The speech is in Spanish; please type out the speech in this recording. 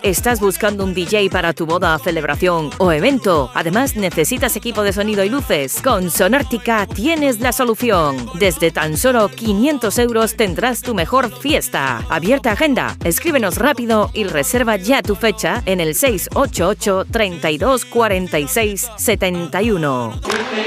¿Estás buscando un DJ para tu boda, celebración o evento? Además, ¿necesitas equipo de sonido y luces? Con Sonártica tienes la solución. Desde tan solo 500 € tendrás tu mejor fiesta. Abierta agenda. Escríbenos rápido y reserva ya tu fecha en el 688 32 46 71.